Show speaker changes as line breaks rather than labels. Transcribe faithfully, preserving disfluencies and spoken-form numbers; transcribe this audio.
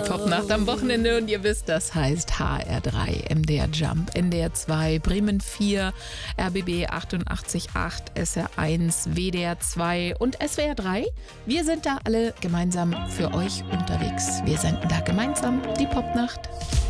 Popnacht am Wochenende und ihr wisst, das heißt H R drei, M D R Jump, N D R zwei, Bremen vier, R B B achtundachtzig Komma acht, S R eins, W D R zwei und S W R drei. Wir sind da alle gemeinsam für euch unterwegs. Wir senden da gemeinsam die Popnacht.